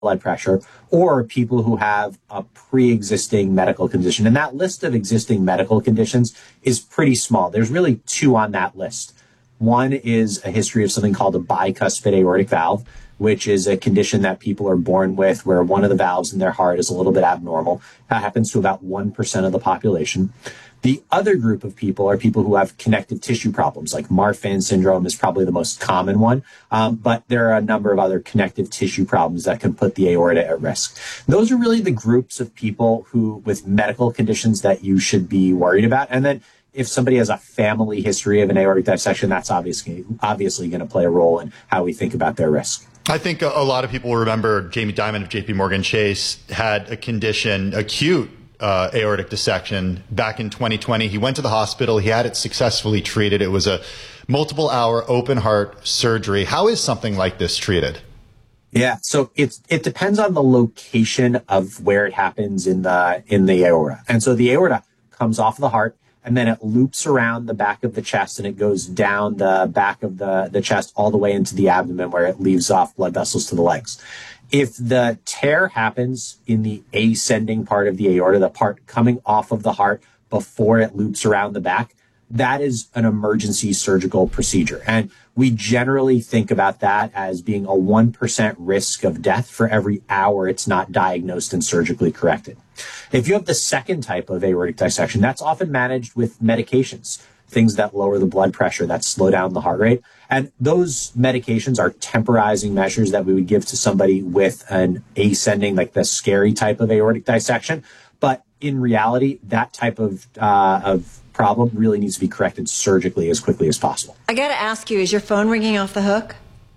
blood pressure, or people who have a pre-existing medical condition. And that list of existing medical conditions is pretty small. There's really two on that list. One is a history of something called a bicuspid aortic valve, which is a condition that people are born with where one of the valves in their heart is a little bit abnormal. That happens to about 1% of the population. The other group of people are people who have connective tissue problems, like Marfan syndrome is probably the most common one. But there are a number of other connective tissue problems that can put the aorta at risk. Those are really the groups of people who, with medical conditions that you should be worried about. And then if somebody has a family history of an aortic dissection, that's obviously going to play a role in how we think about their risk. I think a lot of people remember Jamie Dimon of JP Morgan Chase had a condition, acute aortic dissection back in 2020. He went to the hospital. He had it successfully treated. It was a multiple hour open heart surgery. How is something like this treated? Yeah, so it depends on the location of where it happens in the aorta. And so the aorta comes off of the heart, and then it loops around the back of the chest, and it goes down the back of the chest all the way into the abdomen, where it leaves off blood vessels to the legs. If the tear happens in the ascending part of the aorta, the part coming off of the heart before it loops around the back, that is an emergency surgical procedure. And we generally think about that as being a 1% risk of death for every hour it's not diagnosed and surgically corrected. If you have the second type of aortic dissection, that's often managed with medications, things that lower the blood pressure, that slow down the heart rate. And those medications are temporizing measures that we would give to somebody with an ascending, like the scary type of aortic dissection. But in reality, that type of problem really needs to be corrected surgically as quickly as possible. I got to ask you, is your phone ringing off the hook?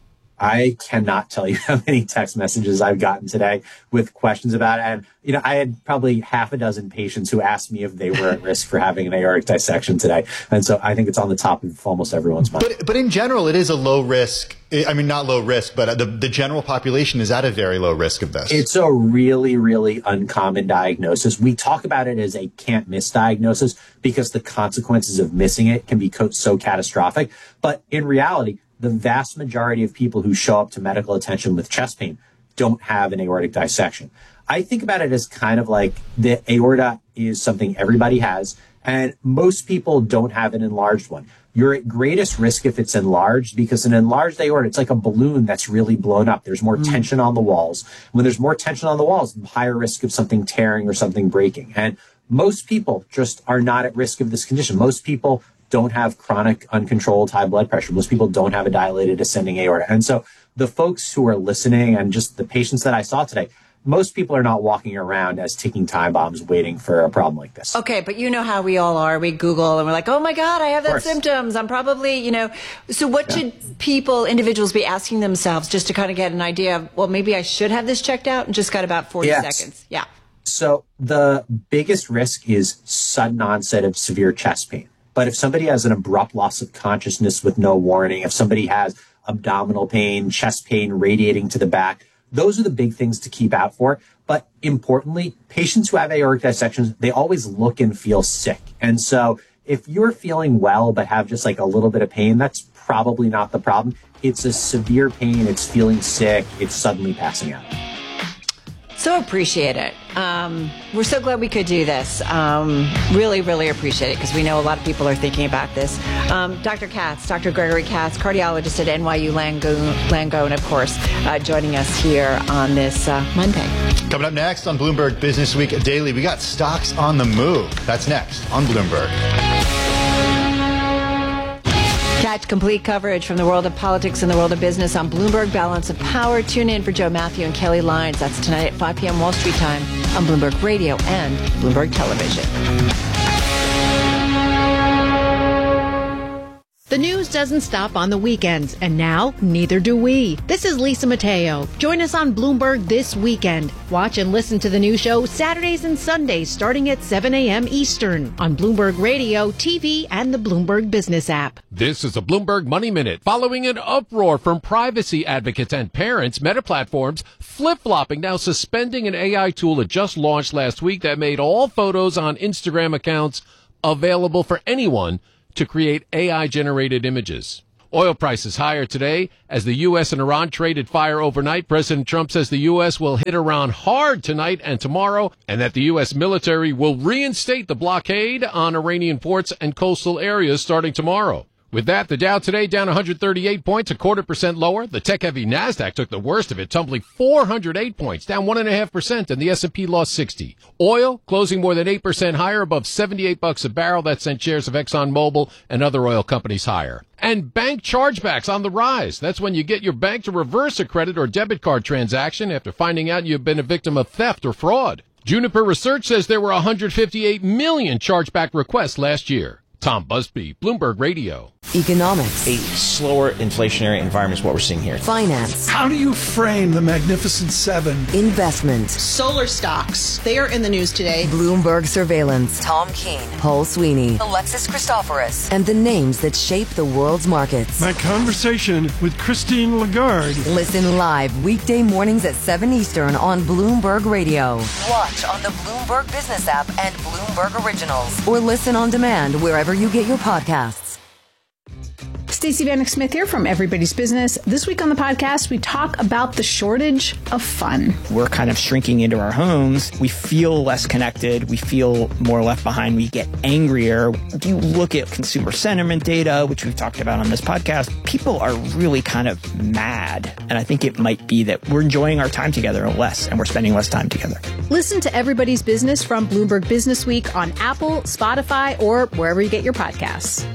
I cannot tell you how many text messages I've gotten today with questions about it. And, I had probably half a dozen patients who asked me if they were at risk for having an aortic dissection today. And so I think it's on the top of almost everyone's mind. But in general, it is a low risk. I mean, not low risk, but the general population is at a very low risk of this. It's a really, really uncommon diagnosis. We talk about it as a can't miss diagnosis because the consequences of missing it can be so catastrophic. But in reality, the vast majority of people who show up to medical attention with chest pain don't have an aortic dissection. I think about it as kind of like the aorta is something everybody has, and most people don't have an enlarged one. You're at greatest risk if it's enlarged because an enlarged aorta, it's like a balloon that's really blown up. There's more tension on the walls. When there's more tension on the walls, higher risk of something tearing or something breaking. And most people just are not at risk of this condition. Most people don't have chronic uncontrolled high blood pressure. Most people don't have a dilated ascending aorta. And so the folks who are listening and just the patients that I saw today, most people are not walking around as ticking time bombs waiting for a problem like this. Okay, but you know how we all are. We Google and we're like, oh my God, I have that symptoms. I'm probably, So what should individuals be asking themselves just to kind of get an idea of, well, maybe I should have this checked out, and just got about 40 seconds. Yeah. So the biggest risk is sudden onset of severe chest pain. But if somebody has an abrupt loss of consciousness with no warning, if somebody has abdominal pain, chest pain radiating to the back, those are the big things to keep out for. But importantly, patients who have aortic dissections, they always look and feel sick. And so if you're feeling well but have just like a little bit of pain, that's probably not the problem. It's a severe pain, it's feeling sick, it's suddenly passing out. So appreciate it. We're so glad we could do this. Really, really appreciate it because we know a lot of people are thinking about this. Dr. Katz, Dr. Gregory Katz, cardiologist at NYU Langone, of course, joining us here on this Monday. Coming up next on Bloomberg Business Week Daily, we got stocks on the move. That's next on Bloomberg. Catch complete coverage from the world of politics and the world of business on Bloomberg Balance of Power. Tune in for Joe Matthew and Kelly Lyons. That's tonight at 5 p.m. Wall Street time on Bloomberg Radio and Bloomberg Television. The news doesn't stop on the weekends, and now neither do we. This is Lisa Mateo. Join us on Bloomberg this weekend. Watch and listen to the new show Saturdays and Sundays starting at 7 a.m. Eastern on Bloomberg Radio, TV, and the Bloomberg Business app. This is a Bloomberg Money Minute. Following an uproar from privacy advocates and parents, Meta Platforms flip-flopping, now suspending an AI tool it just launched last week that made all photos on Instagram accounts available for anyone to create AI-generated images. Oil prices higher today as the U.S. and Iran traded fire overnight. President Trump says the U.S. will hit Iran hard tonight and tomorrow, and that the U.S. military will reinstate the blockade on Iranian ports and coastal areas starting tomorrow. With that, the Dow today down 138 points, 0.25% lower. The tech-heavy NASDAQ took the worst of it, tumbling 408 points, down 1.5%, and the S&P lost 60. Oil closing more than 8% higher, above $78 a barrel. That sent shares of ExxonMobil and other oil companies higher. And bank chargebacks on the rise. That's when you get your bank to reverse a credit or debit card transaction after finding out you've been a victim of theft or fraud. Juniper Research says there were 158 million chargeback requests last year. Tom Busby, Bloomberg Radio. Economics. A slower inflationary environment is what we're seeing here. Finance. How do you frame the Magnificent Seven? Investment. Solar stocks. They are in the news today. Bloomberg Surveillance. Tom Keene. Paul Sweeney. Alexis Christoforous. And the names that shape the world's markets. My conversation with Christine Lagarde. Listen live weekday mornings at 7 Eastern on Bloomberg Radio. Watch on the Bloomberg Business app and Bloomberg Originals. Or listen on demand wherever you get your podcasts. Stacey Vanek Smith here from Everybody's Business. This week on the podcast, we talk about the shortage of fun. We're kind of shrinking into our homes. We feel less connected. We feel more left behind. We get angrier. If you look at consumer sentiment data, which we've talked about on this podcast, people are really kind of mad. And I think it might be that we're enjoying our time together less and we're spending less time together. Listen to Everybody's Business from Bloomberg Business Week on Apple, Spotify, or wherever you get your podcasts.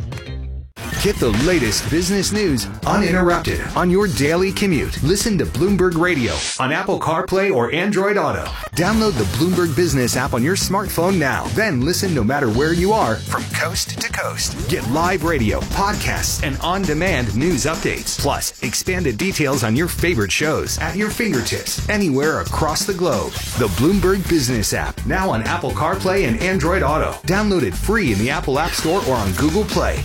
Get the latest business news uninterrupted on your daily commute. Listen to Bloomberg Radio on Apple CarPlay or Android Auto. Download the Bloomberg Business app on your smartphone now. Then listen no matter where you are from coast to coast. Get live radio, podcasts, and on-demand news updates. Plus, expanded details on your favorite shows at your fingertips anywhere across the globe. The Bloomberg Business app, now on Apple CarPlay and Android Auto. Download it free in the Apple App Store or on Google Play.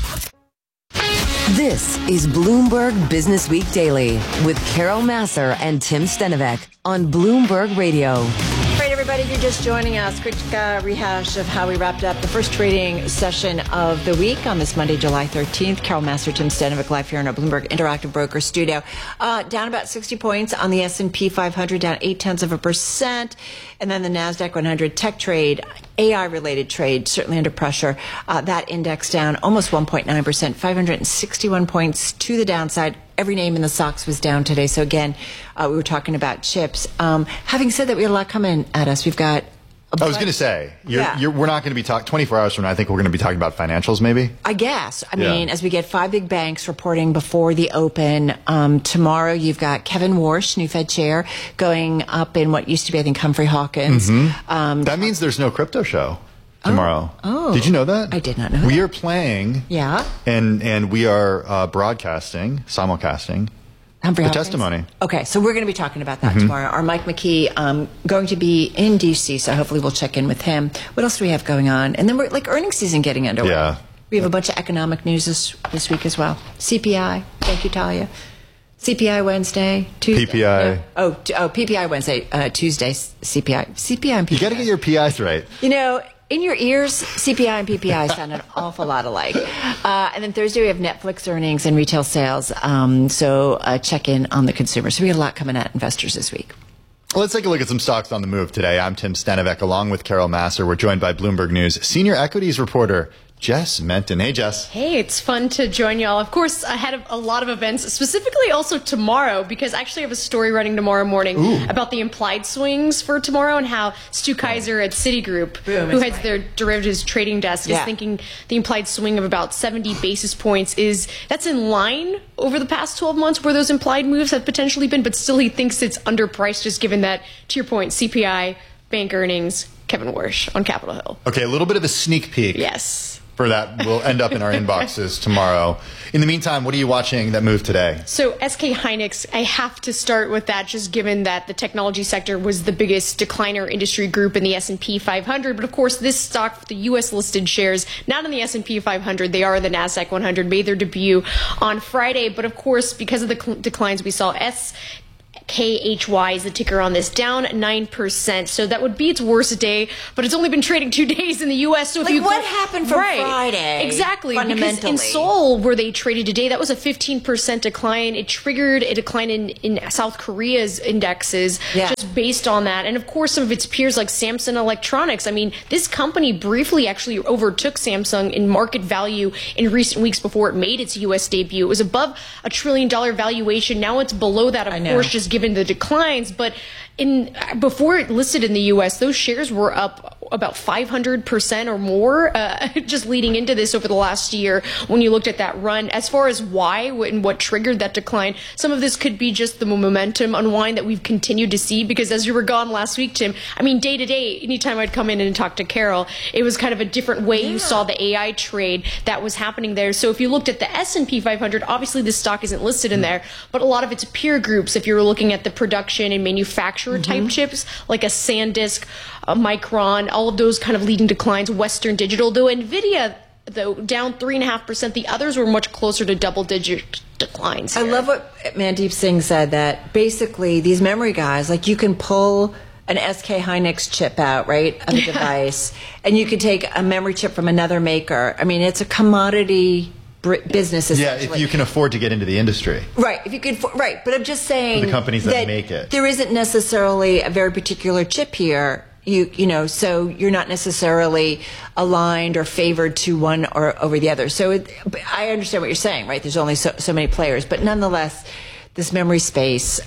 This is Bloomberg Business Week Daily with Carol Massar and Tim Stenovec on Bloomberg Radio. Great, everybody. If you're just joining us, quick rehash of how we wrapped up the first trading session of the week on this Monday, July 13th. Carol Massar, Tim Stenovec, live here in our Bloomberg Interactive Broker studio. Down about 60 points on the S&P 500, down 0.8%. And then the NASDAQ 100 tech trade, AI-related trade, certainly under pressure. That index down almost 1.9%, 561 points to the downside. Every name in the stocks was down today. So again, we were talking about chips. Having said that, we had a lot coming at us. We've got I was going to say, we're not going to be talking 24 hours from now. I think we're going to be talking about financials, maybe. I guess. I mean, as we get 5 big banks reporting before the open, tomorrow you've got Kevin Warsh, new Fed chair, going up in what used to be, I think, Humphrey Hawkins. Mm-hmm. That means there's no crypto show tomorrow. Oh. Did you know that? I did not know that. We are playing. Yeah. And we are simulcasting. Humphrey Hawkins? Testimony. Okay, so we're going to be talking about that tomorrow. Our Mike McKee going to be in D.C., so hopefully we'll check in with him. What else do we have going on? And then we're earnings season getting underway. Yeah. We have a bunch of economic news this week as well. CPI. Thank you, Talia. CPI Wednesday, Tuesday. PPI. No. PPI Wednesday, Tuesday, CPI. CPI and PPI. You got to get your PIs right. You know, in your ears, CPI and PPI sound an awful lot alike. And then Thursday we have Netflix earnings and retail sales. So check in on the consumer. So we have a lot coming at investors this week. Let's take a look at some stocks on the move today. I'm Tim Stenovec along with Carol Massar. We're joined by Bloomberg News senior equities reporter Jess Menton. Hey, Jess. Hey, it's fun to join y'all. Of course, ahead of a lot of events, specifically also tomorrow, because I actually have a story running tomorrow morning about the implied swings for tomorrow and how Stu Kaiser at Citigroup, who heads their derivatives trading desk, is thinking the implied swing of about 70 basis points that's in line over the past 12 months where those implied moves have potentially been, but still he thinks it's underpriced, just given that, to your point, CPI, bank earnings, Kevin Warsh on Capitol Hill. Okay, a little bit of a sneak peek. Yes. For that will end up in our inboxes tomorrow. In the meantime, what are you watching that moved today? So SK Hynix, I have to start with that just given that the technology sector was the biggest decliner industry group in the S&P 500. But of course, this stock, the U.S. listed shares, not in the S&P 500, they are in the NASDAQ 100, made their debut on Friday. But of course, because of the declines we saw, KHY is the ticker on this, down 9%. So that would be its worst day, but it's only been trading 2 days in the U.S. So if what happened from Friday? Exactly. Fundamentally. Because in Seoul, where they traded today, that was a 15% decline. It triggered a decline in South Korea's indexes just based on that. And of course, some of its peers like Samsung Electronics. I mean, this company briefly actually overtook Samsung in market value in recent weeks before it made its U.S. debut. It was above $1 trillion valuation. Now it's below that, of course, just given the declines. But before it listed in the U.S., those shares were up about 500% or more just leading into this over the last year when you looked at that run. As far as why and what triggered that decline, some of this could be just the momentum unwind that we've continued to see, because as you were gone last week, Tim, I mean, day to day, anytime I'd come in and talk to Carol, it was kind of a different way you saw the AI trade that was happening there. So if you looked at the S&P 500, obviously this stock isn't listed in there, but a lot of its peer groups, if you were looking at the production and manufacturer type chips, like a SanDisk, a Micron, all of those kind of leading declines, Western Digital, though NVIDIA, though, down 3.5%. The others were much closer to double-digit declines here. I love what Mandeep Singh said, that basically these memory guys, like you can pull an SK Hynix chip out, right, of a device, and you can take a memory chip from another maker. I mean, it's a commodity business, essentially. Yeah, if you can afford to get into the industry. Right, if you could, right. But I'm just saying the companies that make it. There isn't necessarily a very particular chip here. You know, so you're not necessarily aligned or favored to one or over the other. So I understand what you're saying, right? There's only so many players, but nonetheless, this memory space,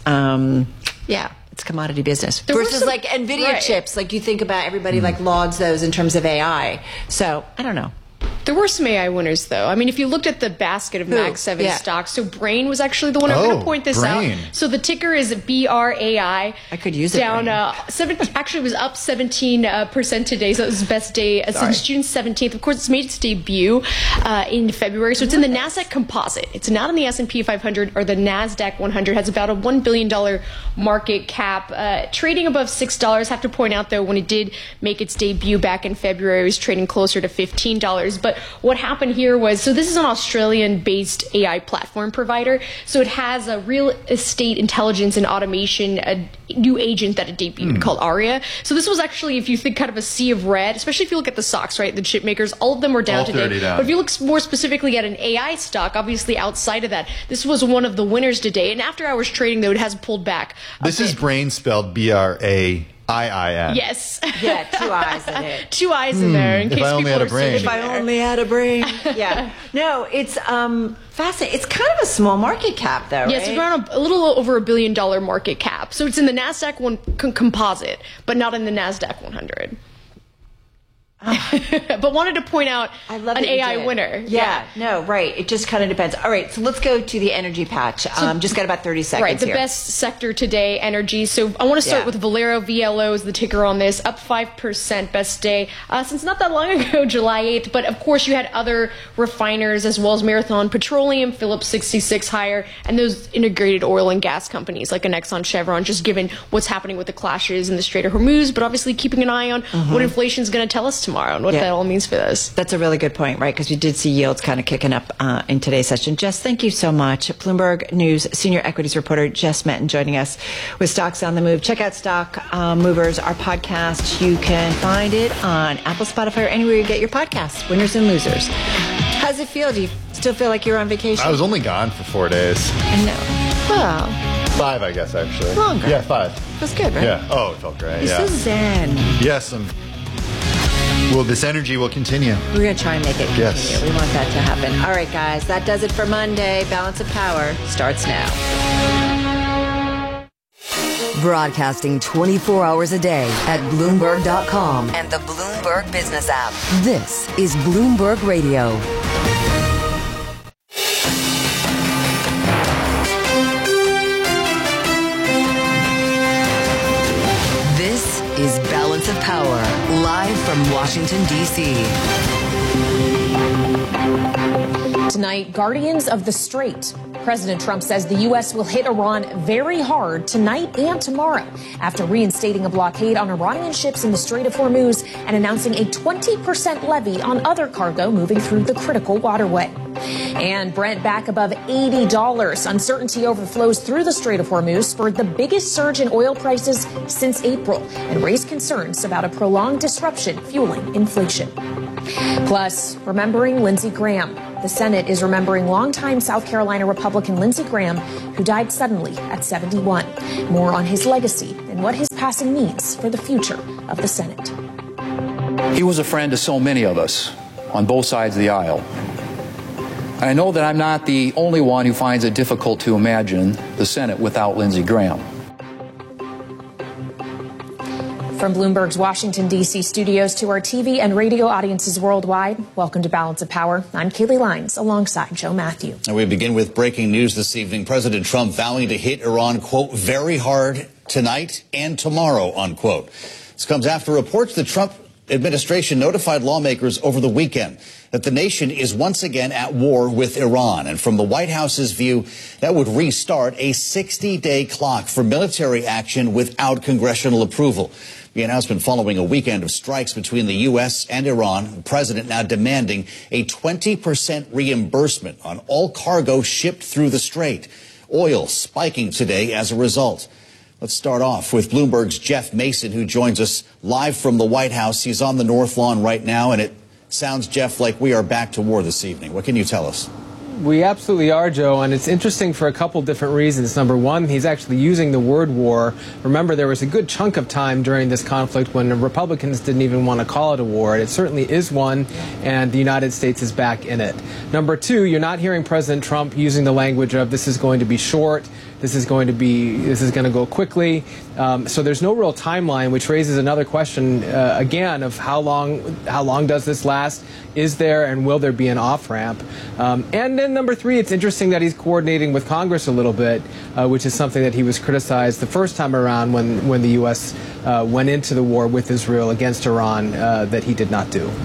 it's commodity business versus like NVIDIA chips. Like you think about everybody like lauds those in terms of AI. So I don't know. There were some AI winners, though. I mean, if you looked at the basket of Mag 7 stocks, so Brain was actually the one. I'm going to point this out. So the ticker is BRAI. I could use it. Down, actually, it was up 17% today, so it was the best day since June 17th. Of course, it's made its debut in February, so it's in the NASDAQ Composite. It's not in the S&P 500 or the NASDAQ 100. It has about a $1 billion market cap, trading above $6. Have to point out, though, when it did make its debut back in February, it was trading closer to $15. But what happened here was, so this is an Australian-based AI platform provider. So it has a real estate intelligence and automation, a new agent that it debuted called Aria. So this was actually, if you think kind of a sea of red, especially if you look at the stocks, right, the chip makers, all of them were down today. But if you look more specifically at an AI stock, obviously outside of that, this was one of the winners today. And after hours trading, though, it has pulled back. This is Brain spelled BRAIIN. Yes. Yeah, 2 eyes in it. 2 eyes in there. In case if I only had a brain. If I only had a brain. Yeah. No, it's fascinating. It's kind of a small market cap, though, right? Yes, it's around a little over $1 billion market cap. So it's in the NASDAQ Composite, but not in the NASDAQ 100. But wanted to point out an AI winner. Yeah, no, right. It just kind of depends. All right, so let's go to the energy patch. Just got about 30 seconds Right, the here. best sector today, energy. So I want to start with Valero. VLO is the ticker on this, up 5%, best day since not that long ago, July 8th. But of course, you had other refiners as well as Marathon Petroleum, Phillips 66 higher, and those integrated oil and gas companies like an Exxon, Chevron, just given what's happening with the clashes in the Strait of Hormuz, but obviously keeping an eye on what inflation is going to tell us tomorrow and what that all means for this. That's a really good point, right? Because we did see yields kind of kicking up in today's session. Jess, thank you so much. Bloomberg News senior equities reporter Jess Metten joining us with Stocks on the Move. Check out Stock Movers, our podcast. You can find it on Apple, Spotify, or anywhere you get your podcasts, winners and losers. How does it feel? Do you still feel like you're on vacation? I was only gone for 4 days. I know. Well, 5, I guess, actually. Longer. Yeah, 5. Feels good, right? Yeah. Oh, it felt great. You're so zen. Yes, well, this energy will continue. We're going to try and make it continue. Yes. We want that to happen. All right, guys, that does it for Monday. Balance of Power starts now. Broadcasting 24 hours a day at Bloomberg.com and the Bloomberg Business app. This is Bloomberg Radio. This is Balance of Power, live from Washington, D.C. Tonight, Guardians of the Strait. President Trump says the U.S. will hit Iran very hard tonight and tomorrow after reinstating a blockade on Iranian ships in the Strait of Hormuz and announcing a 20% levy on other cargo moving through the critical waterway. And Brent back above $80. Uncertainty overflows through the Strait of Hormuz, spurred the biggest surge in oil prices since April and raised concerns about a prolonged disruption fueling inflation. Plus, remembering Lindsey Graham. The Senate is remembering longtime South Carolina Republican Lindsey Graham, who died suddenly at 71. More on his legacy and what his passing means for the future of the Senate. He was a friend to so many of us on both sides of the aisle. I know that I'm not the only one who finds it difficult to imagine the Senate without Lindsey Graham. From Bloomberg's Washington, D.C. studios to our TV and radio audiences worldwide, welcome to Balance of Power. I'm Kaylee Lyons alongside Joe Matthew. And we begin with breaking news this evening. President Trump vowing to hit Iran, quote, very hard tonight and tomorrow, unquote. This comes after reports the Trump administration notified lawmakers over the weekend that the nation is once again at war with Iran. And from the White House's view, that would restart a 60-day clock for military action without congressional approval. The announcement following a weekend of strikes between the U.S. and Iran, the president now demanding a 20% reimbursement on all cargo shipped through the strait. Oil spiking today as a result. Let's start off with Bloomberg's Jeff Mason, who joins us live from the White House. He's on the North Lawn right now, and it sounds, Jeff, like we are back to war this evening. What can you tell us? We absolutely are, Joe, and it's interesting for a couple different reasons. Number one, he's actually using the word war. Remember, there was a good chunk of time during this conflict when the Republicans didn't even want to call it a war. It certainly is one, and the United States is back in it. Number two, you're not hearing President Trump using the language of this is going to be short, this is going to go quickly. So there's no real timeline, which raises another question again of how long does this last? Is there and will there be an off-ramp? And then number three, it's interesting that he's coordinating with Congress a little bit, which is something that he was criticized the first time around when the U.S. Went into the war with Israel against Iran, that he did not do.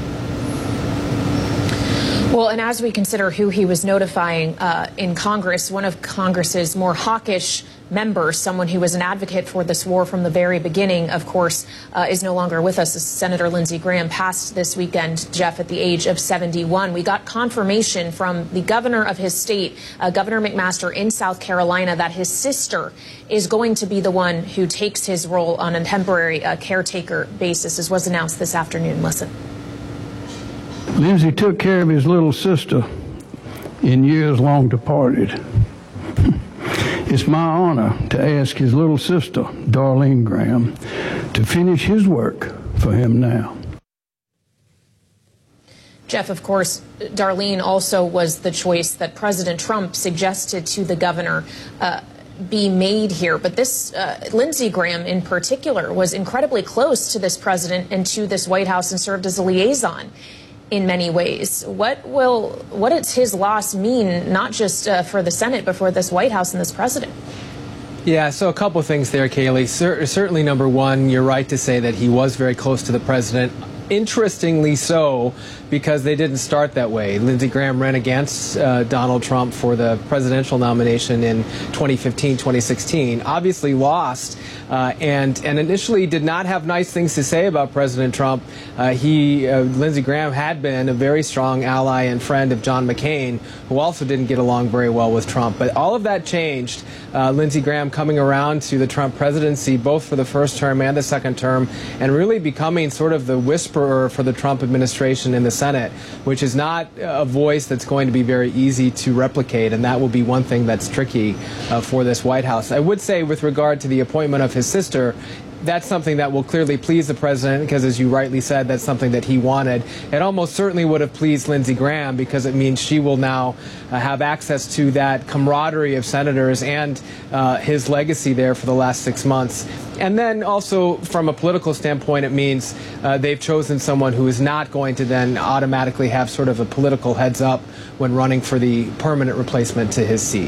Well, and as we consider who he was notifying in Congress, one of Congress's more hawkish members, someone who was an advocate for this war from the very beginning, of course, is no longer with us. Senator Lindsey Graham passed this weekend, Jeff, at the age of 71. We got confirmation from the governor of his state, Governor McMaster in South Carolina, that his sister is going to be the one who takes his role on a temporary caretaker basis, as was announced this afternoon. Listen. Lindsey took care of his little sister in years long departed. It's my honor to ask his little sister, Darlene Graham, to finish his work for him now. Jeff, of course, Darlene also was the choice that President Trump suggested to the governor be made here. But this Lindsey Graham in particular was incredibly close to this president and to this White House and served as a liaison in many ways. What does his loss mean, not just for the Senate, but for this White House and this president? Yeah, so a couple of things there, Kaylee. Certainly, number one, you're right to say that he was very close to the president. Interestingly so, because they didn't start that way. Lindsey Graham ran against Donald Trump for the presidential nomination in 2015, 2016, obviously lost, and initially did not have nice things to say about President Trump. Lindsey Graham had been a very strong ally and friend of John McCain, who also didn't get along very well with Trump. But all of that changed. Lindsey Graham coming around to the Trump presidency, both for the first term and the second term, and really becoming sort of the whisperer for the Trump administration in the Senate, which is not a voice that's going to be very easy to replicate, and that will be one thing that's tricky for this White House. I would say with regard to the appointment of his sister, that's something that will clearly please the president because, as you rightly said, that's something that he wanted. It almost certainly would have pleased Lindsey Graham because it means she will now have access to that camaraderie of senators and his legacy there for the last 6 months. And then also from a political standpoint, it means they've chosen someone who is not going to then automatically have sort of a political heads up when running for the permanent replacement to his seat.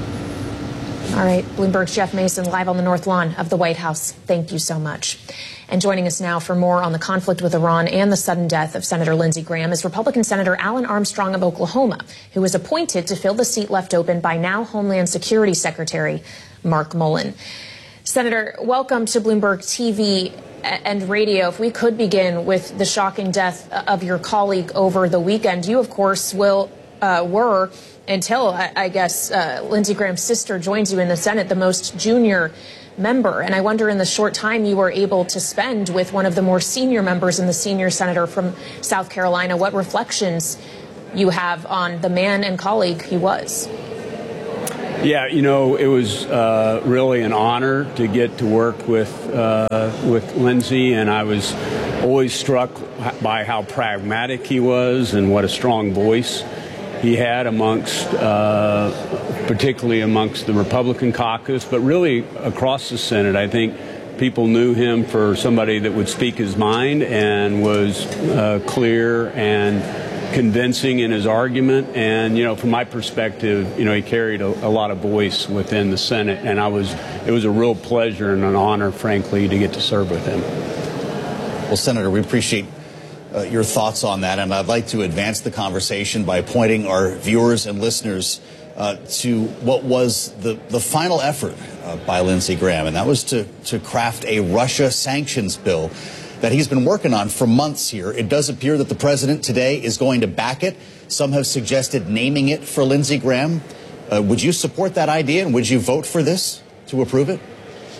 All right, Bloomberg's Jeff Mason live on the North Lawn of the White House. Thank you so much. And joining us now for more on the conflict with Iran and the sudden death of Senator Lindsey Graham is Republican Senator Alan Armstrong of Oklahoma, who was appointed to fill the seat left open by now Homeland Security Secretary Mark Mullen. Senator, welcome to Bloomberg TV and radio. If we could begin with the shocking death of your colleague over the weekend, you, of course, will were until, I guess, Lindsey Graham's sister joins you in the Senate, the most junior member. And I wonder, in the short time you were able to spend with one of the more senior members and the senior senator from South Carolina, what reflections you have on the man and colleague he was. Yeah, it was really an honor to get to work with Lindsey, and I was always struck by how pragmatic he was and what a strong voice he had particularly amongst the Republican caucus, but really across the Senate. I think people knew him for somebody that would speak his mind and was clear and convincing in his argument. And, from my perspective, he carried a lot of voice within the Senate. And it was a real pleasure and an honor, frankly, to get to serve with him. Well, Senator, we appreciate your thoughts on that. And I'd like to advance the conversation by pointing our viewers and listeners to what was the final effort by Lindsey Graham. And that was to craft a Russia sanctions bill that he's been working on for months here. It does appear that the president today is going to back it. Some have suggested naming it for Lindsey Graham. Would you support that idea, and would you vote for this to approve it?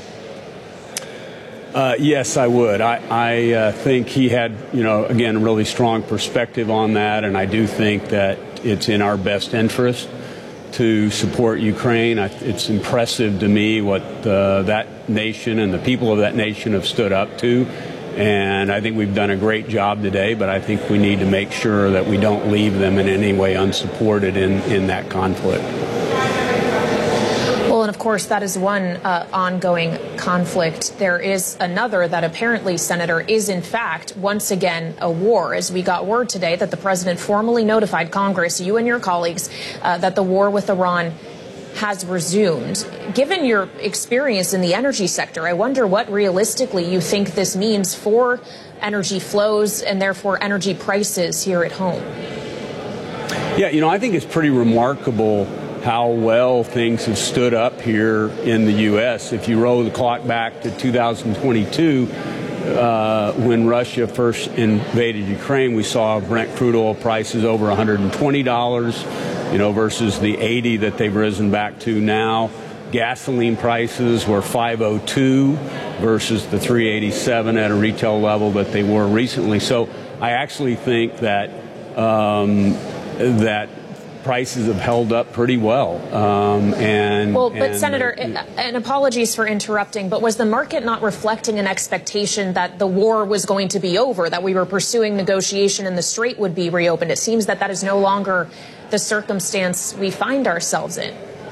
Yes, I would. I think he had, again, a really strong perspective on that, and I do think that it's in our best interest to support Ukraine. It's impressive to me what that nation and the people of that nation have stood up to. And I think we've done a great job today, but I think we need to make sure that we don't leave them in any way unsupported in that conflict. Well, and of course, that is one ongoing conflict. There is another that apparently, Senator, is in fact, once again, a war. As we got word today that the president formally notified Congress, you and your colleagues, that the war with Iran has resumed. Given your experience in the energy sector, I wonder what realistically you think this means for energy flows and therefore energy prices here at home. Yeah, I think it's pretty remarkable how well things have stood up here in the U.S. If you roll the clock back to 2022, when Russia first invaded Ukraine, we saw Brent crude oil prices over $120, versus the 80 that they've risen back to now. Gasoline prices were $5.02 versus the $3.87 at a retail level that they were recently. So I actually think that that prices have held up pretty well. Senator, and apologies for interrupting, but was the market not reflecting an expectation that the war was going to be over, that we were pursuing negotiation and the strait would be reopened? It seems that that is no longer the circumstance we find ourselves in.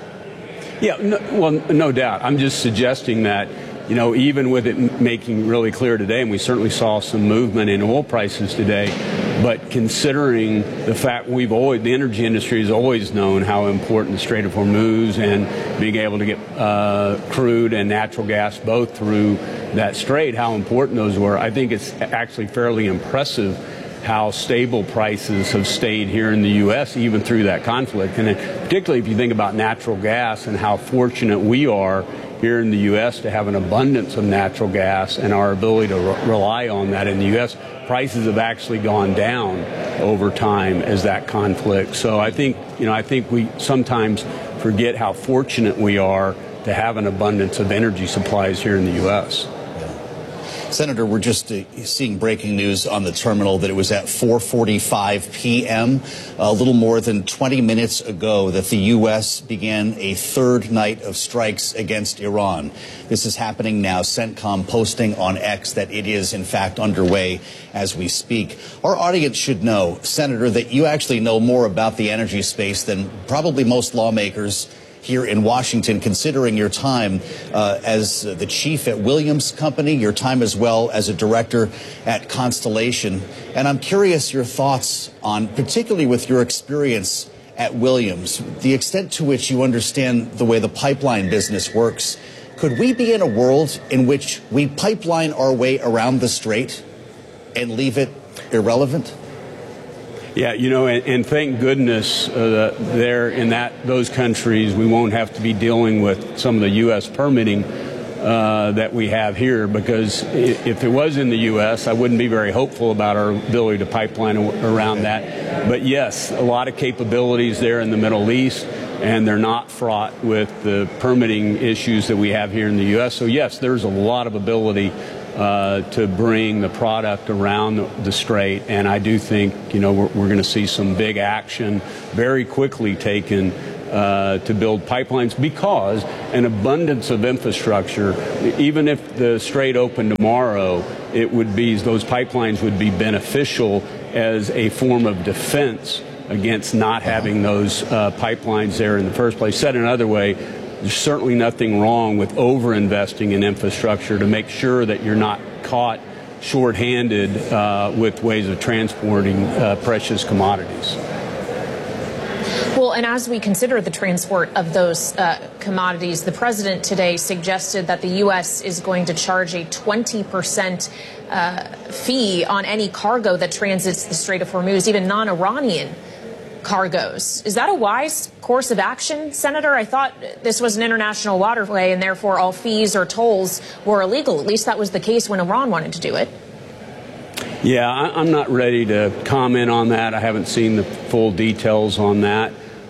Yeah, no doubt. I'm just suggesting that, even with it making really clear today, and we certainly saw some movement in oil prices today, but considering the fact the energy industry has always known how important the Strait of Hormuz and being able to get crude and natural gas both through that strait, how important those were, I think it's actually fairly impressive how stable prices have stayed here in the U.S. even through that conflict. And particularly if you think about natural gas and how fortunate we are here in the U.S. to have an abundance of natural gas and our ability to rely on that in the U.S., prices have actually gone down over time as that conflict. So I think we sometimes forget how fortunate we are to have an abundance of energy supplies here in the U.S. Senator, we're just seeing breaking news on the terminal that it was at 4:45 p.m., a little more than 20 minutes ago, that the U.S. began a third night of strikes against Iran. This is happening now. CENTCOM posting on X that it is, in fact, underway as we speak. Our audience should know, Senator, that you actually know more about the energy space than probably most lawmakers here in Washington, considering your time as the chief at Williams Company, your time as well as a director at Constellation. And I'm curious your thoughts on, particularly with your experience at Williams, the extent to which you understand the way the pipeline business works. Could we be in a world in which we pipeline our way around the strait and leave it irrelevant? Yeah, and thank goodness there in those countries we won't have to be dealing with some of the U.S. permitting that we have here, because if it was in the U.S., I wouldn't be very hopeful about our ability to pipeline around that. But yes, a lot of capabilities there in the Middle East, and they're not fraught with the permitting issues that we have here in the U.S. So yes, there's a lot of ability to bring the product around the strait, and I do think, we're going to see some big action very quickly taken to build pipelines, because an abundance of infrastructure, even if the strait opened tomorrow, those pipelines would be beneficial as a form of defense against not having those pipelines there in the first place. Said another way, there's certainly nothing wrong with over-investing in infrastructure to make sure that you're not caught short-handed with ways of transporting precious commodities. Well, and as we consider the transport of those commodities, the president today suggested that the U.S. is going to charge a 20% fee on any cargo that transits the Strait of Hormuz, even non-Iranian cargoes. Is that a wise course of action, Senator? I thought this was an international waterway and therefore all fees or tolls were illegal. At least that was the case when Iran wanted to do it. Yeah, I'm not ready to comment on that. I haven't seen the full details on that.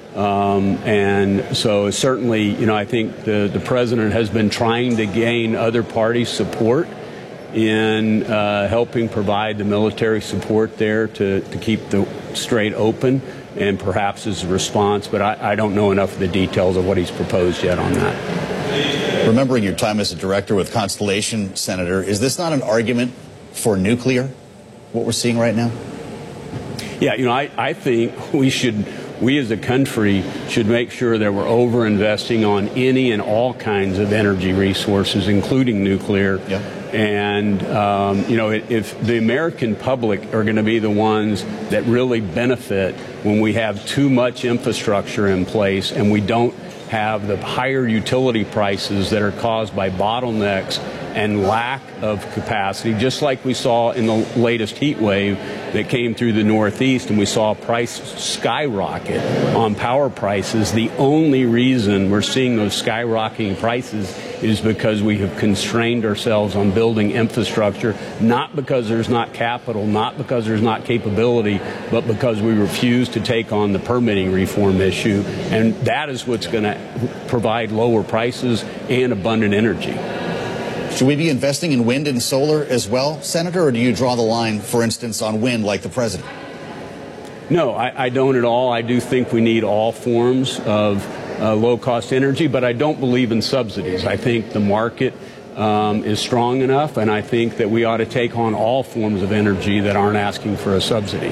And so certainly, I think the president has been trying to gain other parties' support in helping provide the military support there to keep the strait open, and perhaps as a response, but I don't know enough of the details of what he's proposed yet on that. Remembering your time as a director with Constellation, Senator, is this not an argument for nuclear, what we're seeing right now? Yeah, I think we as a country should make sure that we're over-investing on any and all kinds of energy resources, including nuclear. Yep. And, if the American public are going to be the ones that really benefit when we have too much infrastructure in place and we don't have the higher utility prices that are caused by bottlenecks and lack of capacity, just like we saw in the latest heat wave that came through the Northeast, and we saw price skyrocket on power prices. The only reason we're seeing those skyrocketing prices is because we have constrained ourselves on building infrastructure, not because there's not capital, not because there's not capability, but because we refuse to take on the permitting reform issue. And that is what's going to provide lower prices and abundant energy. Should we be investing in wind and solar as well, Senator, or do you draw the line, for instance, on wind like the president? No, I don't at all. I do think we need all forms of low-cost energy, but I don't believe in subsidies. I think the market is strong enough, and I think that we ought to take on all forms of energy that aren't asking for a subsidy.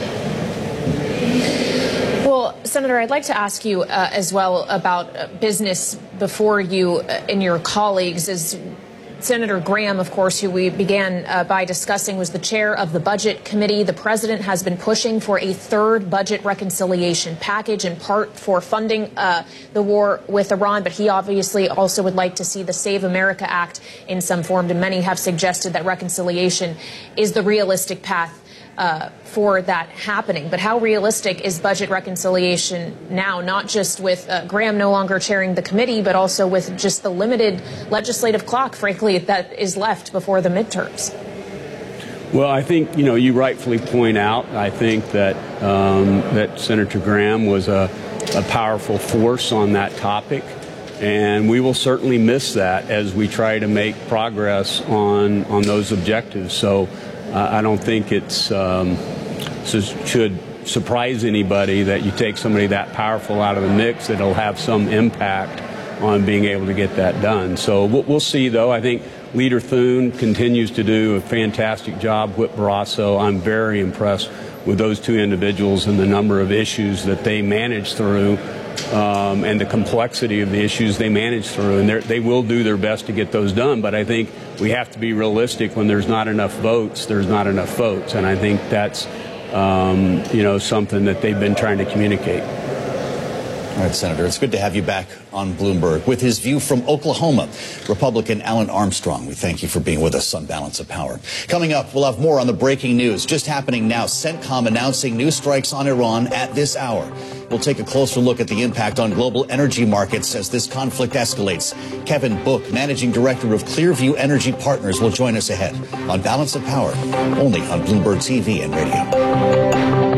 Well, Senator, I'd like to ask you as well about business before you and your colleagues. As Senator Graham, of course, who we began by discussing, was the chair of the Budget Committee. The president has been pushing for a third budget reconciliation package, in part for funding the war with Iran. But he obviously also would like to see the Save America Act in some form. And many have suggested that reconciliation is the realistic path for that happening. But how realistic is budget reconciliation now, not just with Graham no longer chairing the committee, but also with just the limited legislative clock, frankly, that is left before the midterms? Well, I think, you rightfully point out, I think that that Senator Graham was a powerful force on that topic. And we will certainly miss that as we try to make progress on those objectives. So I don't think it should surprise anybody that you take somebody that powerful out of the mix, that it'll have some impact on being able to get that done. So we'll see, though. I think Leader Thune continues to do a fantastic job. Whip Barrasso, I'm very impressed with those two individuals and the number of issues that they manage through. And the complexity of the issues they manage through. And they will do their best to get those done. But I think we have to be realistic. When there's not enough votes, there's not enough votes. And I think that's, something that they've been trying to communicate. All right, Senator, it's good to have you back on Bloomberg. With his view from Oklahoma, Republican Alan Armstrong, we thank you for being with us on Balance of Power. Coming up, we'll have more on the breaking news just happening now. CENTCOM announcing new strikes on Iran at this hour. We'll take a closer look at the impact on global energy markets as this conflict escalates. Kevin Book, Managing Director of Clearview Energy Partners, will join us ahead on Balance of Power, only on Bloomberg TV and radio.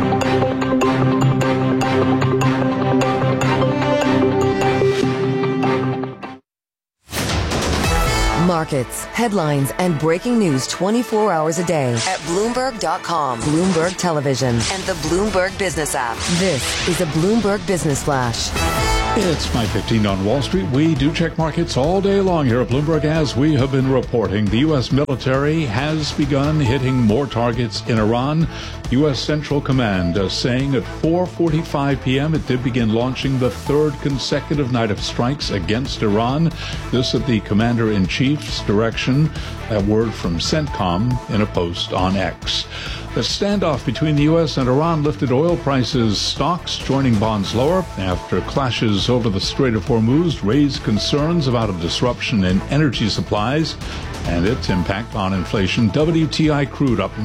Markets, headlines, and breaking news 24 hours a day at Bloomberg.com, Bloomberg Television, and the Bloomberg Business app. This is a Bloomberg Business Flash. It's 5:15 on Wall Street. We do check markets all day long here at Bloomberg. As we have been reporting, the U.S. military has begun hitting more targets in Iran. U.S. Central Command saying at 4:45 p.m. it did begin launching the third consecutive night of strikes against Iran. This at the Commander-in-Chief's direction. That word from CENTCOM in a post on X. The standoff between the U.S. and Iran lifted oil prices. Stocks joining bonds lower after clashes over the Strait of Hormuz raised concerns about a disruption in energy supplies and its impact on inflation. WTI crude up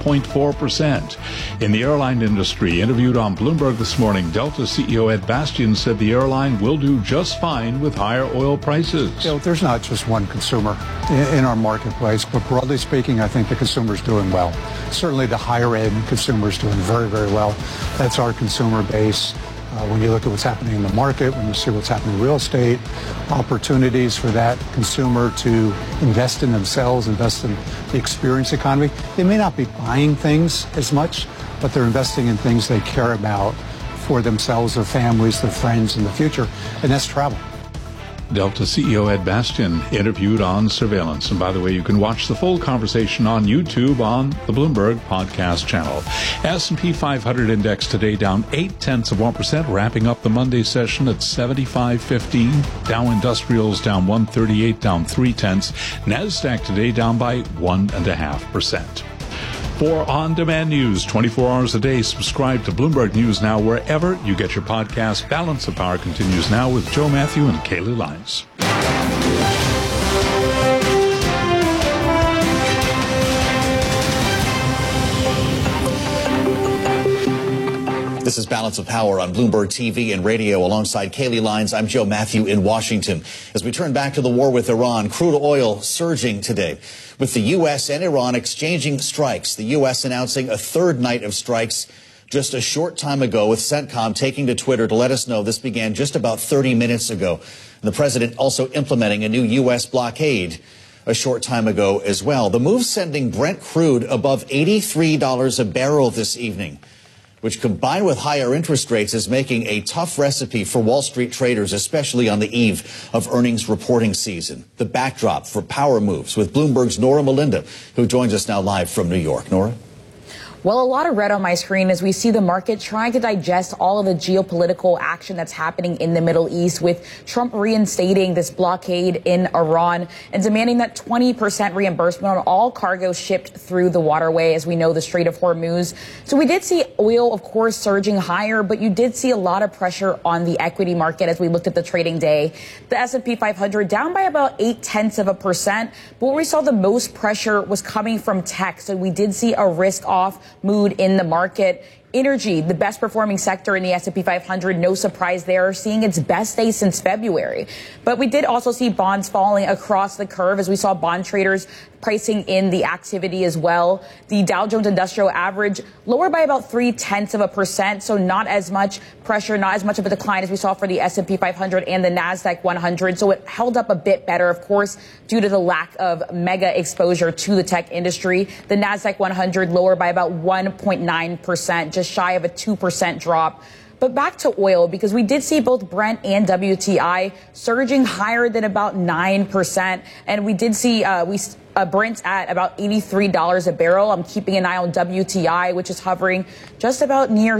9.4%. In the airline industry, interviewed on Bloomberg this morning, Delta CEO Ed Bastian said the airline will do just fine with higher oil prices. You know, there's not just one consumer in our marketplace, but broadly speaking, I think the consumer's doing well. Certainly the higher end consumer's doing very, very well. That's our consumer base. When you look at what's happening in the market, when you see what's happening in real estate, opportunities for that consumer to invest in themselves, invest in the experience economy. They may not be buying things as much, but they're investing in things they care about for themselves, their families, their friends in the future, and that's travel. Delta CEO Ed Bastian interviewed on surveillance. And by the way, you can watch the full conversation on YouTube on the Bloomberg podcast channel. S&P 500 index today down 0.8%, wrapping up the Monday session at 75.15. Dow Industrials down 138, down 0.3. NASDAQ today down by 1.5%. For on-demand news 24 hours a day, subscribe to Bloomberg News Now wherever you get your podcast. Balance of Power continues now with Joe Matthew and Kaylee Lyons. This is Balance of Power on Bloomberg TV and radio. Alongside Kaylee Lyons, I'm Joe Matthew in Washington. As we turn back to the war with Iran, crude oil surging today. With the U.S. and Iran exchanging strikes, the U.S. announcing a third night of strikes just a short time ago, with CENTCOM taking to Twitter to let us know this began just about 30 minutes ago. And the president also implementing a new U.S. blockade a short time ago as well. The move sending Brent crude above $83 a barrel this evening, which combined with higher interest rates is making a tough recipe for Wall Street traders, especially on the eve of earnings reporting season. The backdrop for power moves with Bloomberg's Nora Melinda, who joins us now live from New York. Nora? Well, a lot of red on my screen as we see the market trying to digest all of the geopolitical action that's happening in the Middle East, with Trump reinstating this blockade in Iran and demanding that 20% reimbursement on all cargo shipped through the waterway, as we know, the Strait of Hormuz. So we did see oil, of course, surging higher, but you did see a lot of pressure on the equity market as we looked at the trading day. The S&P 500 down by about 0.8%, but where we saw the most pressure was coming from tech. So we did see a risk-off mood in the market. Energy, the best performing sector in the S&P 500, no surprise there, seeing its best day since February. But we did also see bonds falling across the curve as we saw bond traders pricing in the activity as well. The Dow Jones Industrial Average lower by about 0.3%, so not as much pressure, not as much of a decline as we saw for the S&P 500 and the NASDAQ 100. So it held up a bit better, of course, due to the lack of mega exposure to the tech industry. The NASDAQ 100 lower by about 1.9%, just shy of a 2% drop. But back to oil, because we did see both Brent and WTI surging higher than about 9%. And we did see Brent at about $83 a barrel. I'm keeping an eye on WTI, which is hovering just about near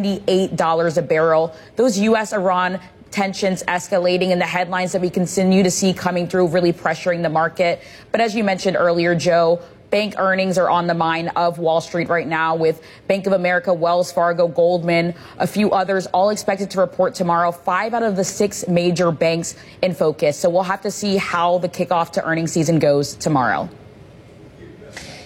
$78 a barrel. Those U.S.-Iran tensions escalating and the headlines that we continue to see coming through really pressuring the market. But as you mentioned earlier, Joe, bank earnings are on the mind of Wall Street right now, with Bank of America, Wells Fargo, Goldman, a few others all expected to report tomorrow. 5 out of the 6 major banks in focus. So we'll have to see how the kickoff to earnings season goes tomorrow.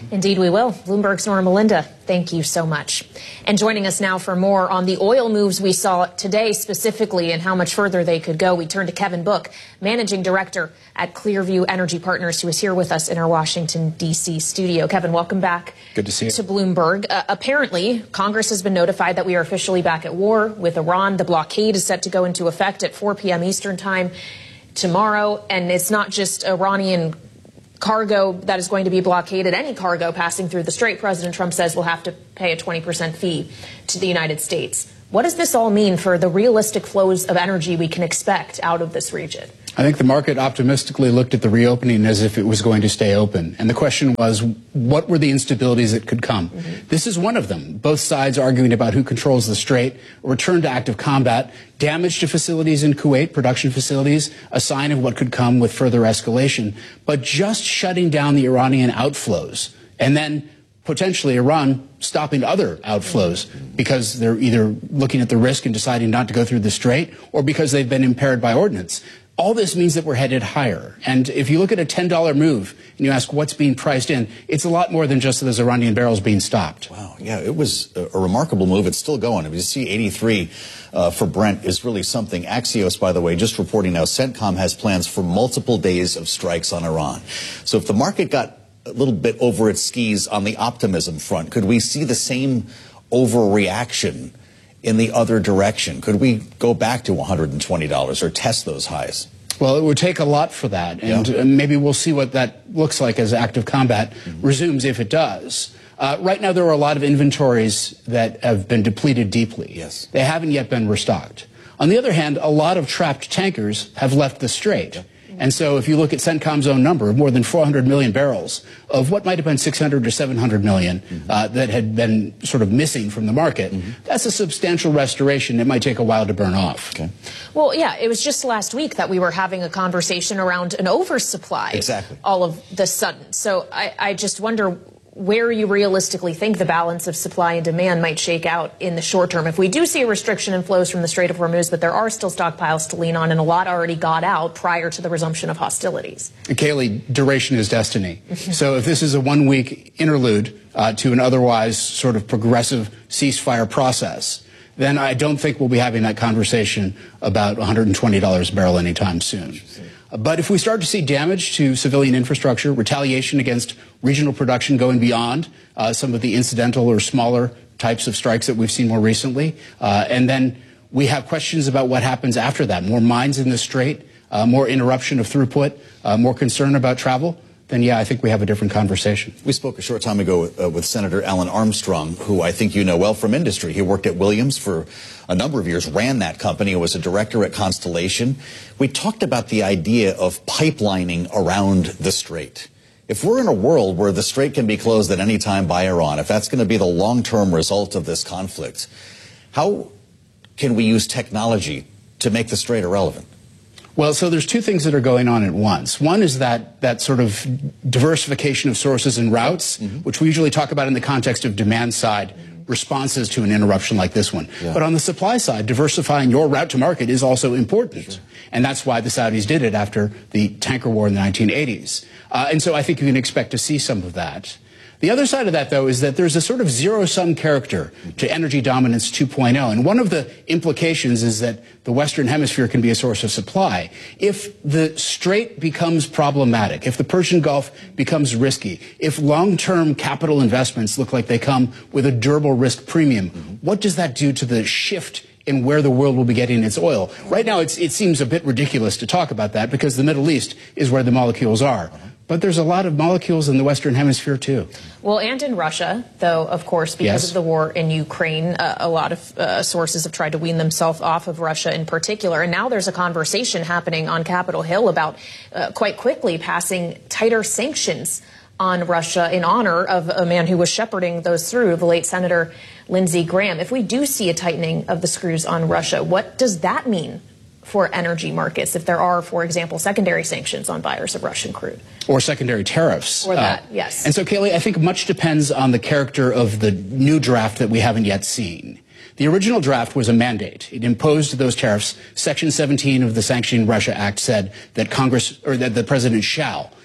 Indeed, we will. Bloomberg's Nora Melinda, thank you so much. And joining us now for more on the oil moves we saw today specifically and how much further they could go, we turn to Kevin Book, Managing Director at Clearview Energy Partners, who is here with us in our Washington, D.C. studio. Kevin, welcome back. Good to see you. To Bloomberg. Apparently, Congress has been notified that we are officially back at war with Iran. The blockade is set to go into effect at 4 p.m. Eastern time tomorrow. And it's not just Iranian cargo that is going to be blockaded. Any cargo passing through the Strait, President Trump says, will have to pay a 20% fee to the United States. What does this all mean for the realistic flows of energy we can expect out of this region? I think the market optimistically looked at the reopening as if it was going to stay open. And the question was, what were the instabilities that could come? This is one of them. Both sides arguing about who controls the Strait, a return to active combat, damage to facilities in Kuwait, production facilities, a sign of what could come with further escalation. But just shutting down the Iranian outflows and then potentially Iran stopping other outflows because they're either looking at the risk and deciding not to go through the Strait or because they've been impaired by ordnance. All this means that we're headed higher. And if you look at a $10 move and you ask what's being priced in, it's a lot more than just those Iranian barrels being stopped. Wow. Yeah, it was a remarkable move. It's still going. I mean, you see 83 for Brent is really something. Axios, by the way, just reporting now, CENTCOM has plans for multiple days of strikes on Iran. So if the market got a little bit over its skis on the optimism front, could we see the same overreaction in the other direction? Could we go back to $120 or test those highs? Well, it would take a lot for that, and maybe we'll see what that looks like as active combat resumes, if it does. Right now, there are a lot of inventories that have been depleted deeply. Yes. They haven't yet been restocked. On the other hand, a lot of trapped tankers have left the Strait. And so if you look at CENTCOM's own number, more than 400 million barrels of what might have been 600 to 700 million that had been sort of missing from the market, that's a substantial restoration. It might take a while to burn off. Okay. Well, yeah, it was just last week that we were having a conversation around an oversupply. Exactly. All of the sudden. So I just wonder where you realistically think the balance of supply and demand might shake out in the short term. If we do see a restriction in flows from the Strait of Hormuz, but there are still stockpiles to lean on and a lot already got out prior to the resumption of hostilities. Kayleigh, duration is destiny. So if this is a one-week interlude to an otherwise sort of progressive ceasefire process, then I don't think we'll be having that conversation about $120 a barrel anytime soon. But if we start to see damage to civilian infrastructure, retaliation against regional production going beyond some of the incidental or smaller types of strikes that we've seen more recently, and then we have questions about what happens after that, more mines in the Strait, more interruption of throughput, more concern about travel, then yeah, I think we have a different conversation. We spoke a short time ago with Senator Alan Armstrong, who I think you know well from industry. He worked at Williams for a number of years, ran that company, was a director at Constellation. We talked about the idea of pipelining around the Strait. If we're in a world where the Strait can be closed at any time by Iran, if that's going to be the long-term result of this conflict, how can we use technology to make the Strait irrelevant? Well, so there's two things that are going on at once. One is that sort of diversification of sources and routes, which we usually talk about in the context of demand side responses to an interruption like this one. But on the supply side, diversifying your route to market is also important. And that's why the Saudis did it after the tanker war in the 1980s. And so I think you can expect to see some of that. The other side of that, though, is that there's a sort of zero-sum character to energy dominance 2.0. And one of the implications is that the Western Hemisphere can be a source of supply. If the Strait becomes problematic, if the Persian Gulf becomes risky, if long-term capital investments look like they come with a durable risk premium, what does that do to the shift in where the world will be getting its oil? Right now, it seems a bit ridiculous to talk about that because the Middle East is where the molecules are. But there's a lot of molecules in the Western Hemisphere, too. Well, and in Russia, though, of course, because of the war in Ukraine, a lot of sources have tried to wean themselves off of Russia in particular. And now there's a conversation happening on Capitol Hill about quite quickly passing tighter sanctions on Russia in honor of a man who was shepherding those through, the late Senator Lindsey Graham. If we do see a tightening of the screws on Russia, what does that mean for energy markets if there are, for example, secondary sanctions on buyers of Russian crude? Or secondary tariffs. Or that, yes. And so, Kayleigh, I think much depends on the character of the new draft that we haven't yet seen. The original draft was a mandate. It imposed those tariffs. Section 17 of the Sanctioning Russia Act said that Congress, or that the president shall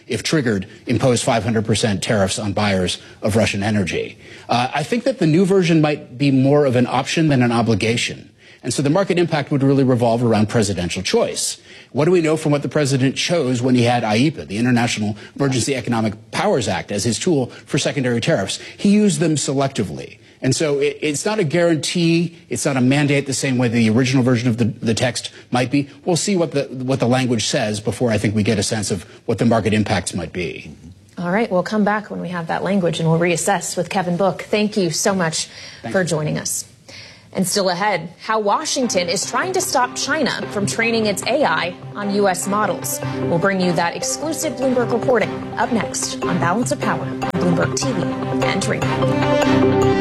if triggered, impose 500% tariffs on buyers of Russian energy. I think that the new version might be more of an option than an obligation. And so the market impact would really revolve around presidential choice. What do we know from what the president chose when he had IEEPA, the International Emergency Economic Powers Act, as his tool for secondary tariffs? He used them selectively. And so it's not a guarantee. It's not a mandate the same way the original version of the text might be. We'll see what the language says before I think we get a sense of what the market impacts might be. All right, we'll come back when we have that language and we'll reassess with Kevin Book. Thank you so much for joining us. And still ahead, how Washington is trying to stop China from training its AI on U.S. models. We'll bring you that exclusive Bloomberg reporting up next on Balance of Power on Bloomberg TV and radio.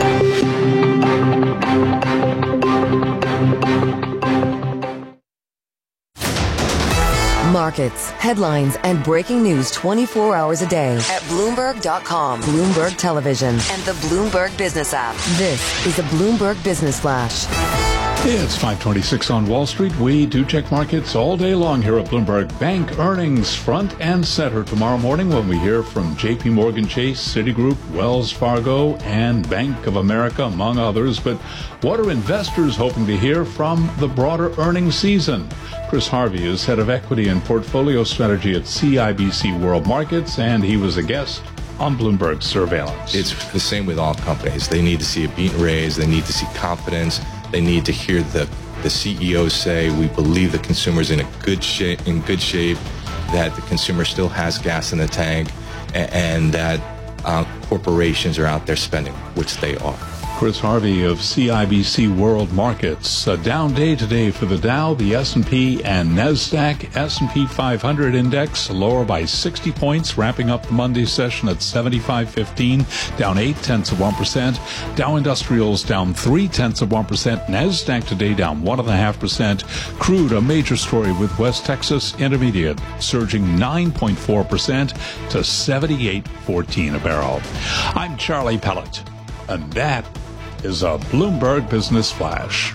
Markets, headlines, and breaking news 24 hours a day at Bloomberg.com, Bloomberg Television, and the Bloomberg Business app. This is the Bloomberg Business Flash. It's 5:26 on Wall Street. We do check markets all day long here at Bloomberg. Bank earnings front and center tomorrow morning when we hear from JP Morgan Chase, Citigroup, Wells Fargo, and Bank of America, among others. But what are investors hoping to hear from the broader earnings season? Chris Harvey is head of equity and portfolio strategy at CIBC World Markets, and he was a guest on Bloomberg Surveillance. It's the same with all companies. They need to see a beat and raise. They need to see confidence. They need to hear the CEOs say, we believe the consumer's in good shape, that the consumer still has gas in the tank, and that corporations are out there spending, which they are. Chris Harvey of CIBC World Markets. A down day today for the Dow, the S&P, and NASDAQ. S&P 500 index lower by 60 points, wrapping up the Monday session at 75.15, down 0.8%. Dow Industrials down 0.3%. NASDAQ today down 1.5%. Crude, a major story with West Texas Intermediate, surging 9.4% to 78.14 a barrel. I'm Charlie Pellet, and that is a Bloomberg Business Flash.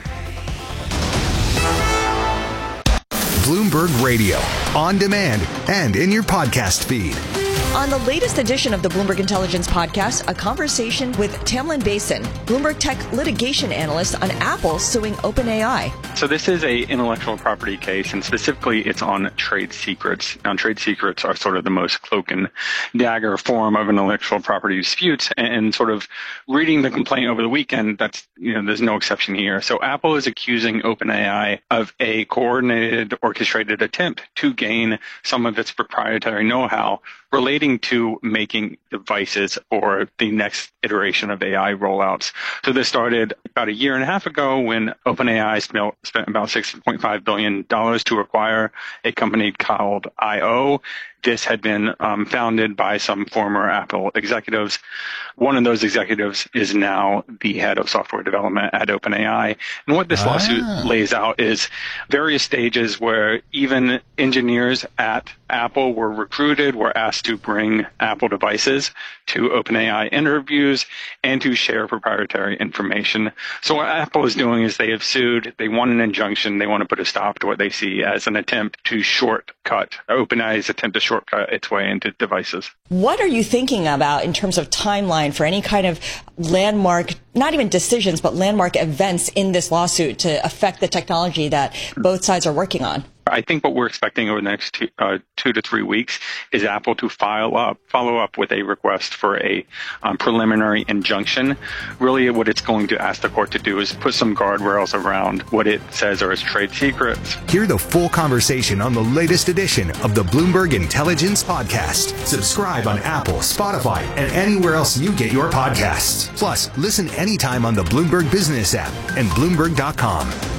Bloomberg Radio, on demand and in your podcast feed. On the latest edition of the Bloomberg Intelligence Podcast, a conversation with Tamlin Basin, Bloomberg Tech litigation analyst on Apple suing OpenAI. So this is a intellectual property case, and specifically it's on trade secrets. Now, trade secrets are sort of the most cloak and dagger form of intellectual property disputes, and sort of reading the complaint over the weekend, that's, there's no exception here. So Apple is accusing OpenAI of a coordinated, orchestrated attempt to gain some of its proprietary know-how relating to making devices for the next iteration of AI rollouts. So this started about a year and a half ago when OpenAI spent about $6.5 billion to acquire a company called I.O. This had been founded by some former Apple executives. One of those executives is now the head of software development at OpenAI. And what this lawsuit lays out is various stages where even engineers at Apple were recruited, were asked to bring Apple devices to OpenAI interviews and to share proprietary information. So what Apple is doing is they have sued, they want an injunction, they want to put a stop to what they see as an attempt to shortcut, OpenAI's attempt to shortcut its way into devices. What are you thinking about in terms of timeline for any kind of landmark, not even decisions, but landmark events in this lawsuit to affect the technology that both sides are working on? I think what we're expecting over the next 2 to 3 weeks is Apple to follow up with a request for a preliminary injunction. Really, what it's going to ask the court to do is put some guardrails around what it says are its trade secrets. Hear the full conversation on the latest edition of the Bloomberg Intelligence Podcast. Subscribe on Apple, Spotify, and anywhere else you get your podcasts. Plus, listen anytime on the Bloomberg Business app and Bloomberg.com.